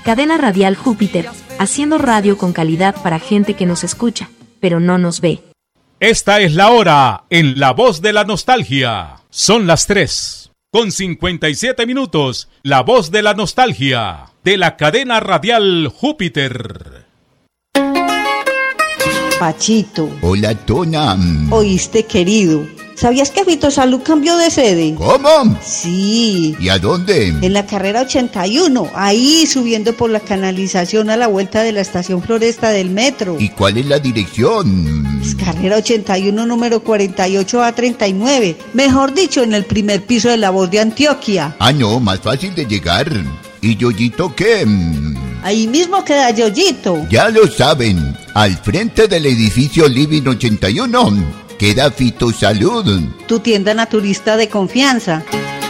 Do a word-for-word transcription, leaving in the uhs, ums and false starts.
Cadena Radial Júpiter, haciendo radio con calidad para gente que nos escucha, pero no nos ve. Esta es la hora en La Voz de la Nostalgia. Son las tres, con cincuenta y siete minutos. La Voz de la Nostalgia, de la Cadena Radial Júpiter. Pachito. Hola, Tona. Oíste, querido. ¿Sabías que Fitosalud cambió de sede? ¿Cómo? Sí. ¿Y a dónde? En la carrera ochenta y uno, ahí subiendo por la canalización a la vuelta de la estación Floresta del metro. ¿Y cuál es la dirección? Es carrera ochenta y uno, número cuarenta y ocho A treinta y nueve. Mejor dicho, en el primer piso de La Voz de Antioquia. Ah, no, más fácil de llegar. ¿Y Yoyito qué? Ahí mismo queda Yoyito. Ya lo saben, al frente del edificio Living ochenta y uno... queda Fitosalud, tu tienda naturista de confianza.